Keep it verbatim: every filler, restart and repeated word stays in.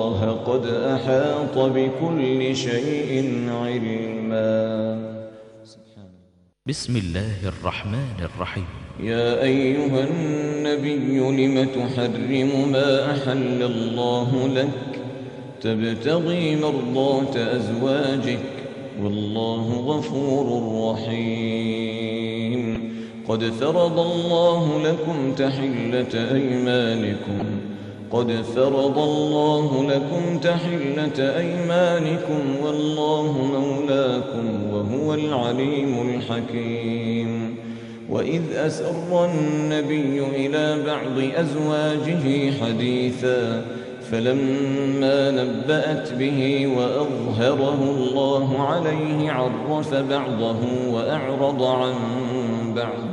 الله قد أحاط بكل شيء علما. بسم الله الرحمن الرحيم. يا أيها النبي لم تحرم ما أحل الله لك تبتغي مرضات أزواجك والله غفور رحيم. قد فرض الله لكم تحلة أيمانكم قد فرض الله لكم تحلة أيمانكم والله مولاكم وهو العليم الحكيم. وإذ أسر النبي إلى بعض أزواجه حديثا فلما نبأت به وأظهره الله عليه عرف بعضه وأعرض عن بعض